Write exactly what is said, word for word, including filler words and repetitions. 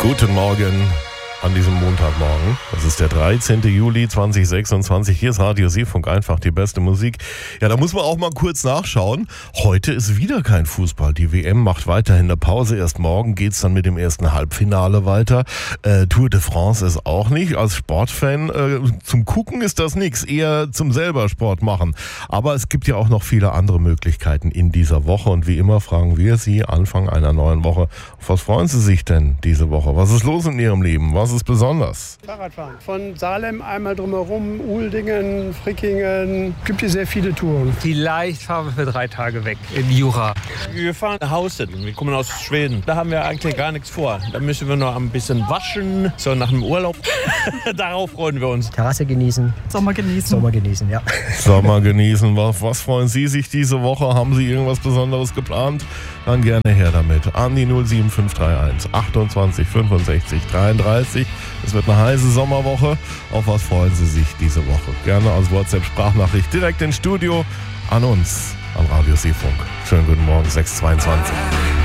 Guten Morgen an diesem Montagmorgen. Das ist der dreizehnten Juli zweitausendsechsundzwanzig. Hier ist Radio Seefunk, einfach die beste Musik. Ja, da muss man auch mal kurz nachschauen. Heute ist wieder kein Fußball. Die W M macht weiterhin eine Pause. Erst morgen geht's dann mit dem ersten Halbfinale weiter. Äh, Tour de France ist auch nicht. Als Sportfan äh, zum Gucken ist das nichts. Eher zum selber Sport machen. Aber es gibt ja auch noch viele andere Möglichkeiten in dieser Woche. Und wie immer fragen wir Sie Anfang einer neuen Woche, auf was freuen Sie sich denn diese Woche? Was ist los in Ihrem Leben? Was ist besonders? Fahrradfahren. Von Salem einmal drumherum, Uldingen, Frickingen. Gibt hier sehr viele Touren. Vielleicht fahren wir für drei Tage weg in Jura. Wir fahren nach Hause. Wir kommen aus Schweden. Da haben wir eigentlich gar nichts vor. Da müssen wir noch ein bisschen waschen, so nach dem Urlaub. Darauf freuen wir uns. Terrasse genießen. Sommer genießen. Sommer genießen, ja. Sommer genießen. Was, was freuen Sie sich diese Woche? Haben Sie irgendwas Besonderes geplant? Dann gerne her damit. An die null sieben fünf drei eins achtundzwanzig fünfundsechzig dreiunddreißig. Es wird eine heiße Sommerwoche. Auf was freuen Sie sich diese Woche? Gerne als WhatsApp-Sprachnachricht direkt ins Studio an uns, an Radio Seefunk. Schönen guten Morgen, sechs Uhr zweiundzwanzig.